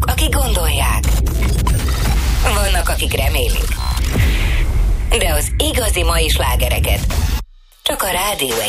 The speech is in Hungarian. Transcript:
azok, akik gondolják. Vannak, akik remélik. De az igazi mai slágereket csak a Rádió